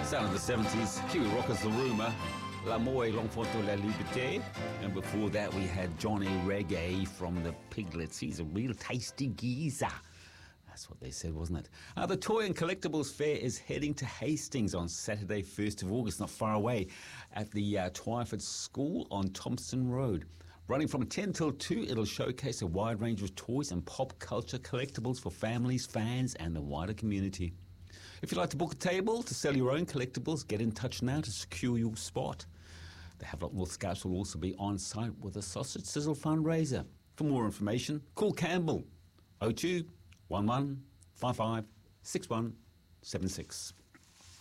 Sound of the 70s, Kiwi Rockers, The Rumour, L'amour et l'enfant de la liberté. And before that we had Johnny Reggae from the Piglets. He's a real tasty geezer. That's what they said, wasn't it? The Toy and Collectibles Fair is heading to Hastings on Saturday, 1st of August, not far away, at the Twyford School on Thompson Road. Running from 10 till 2, it'll showcase a wide range of toys and pop culture collectibles for families, fans and the wider community. If you'd like to book a table to sell your own collectibles, get in touch now to secure your spot. The Havelock North Scouts will also be on site with a sausage sizzle fundraiser. For more information, call Campbell 02 11 55 61 76.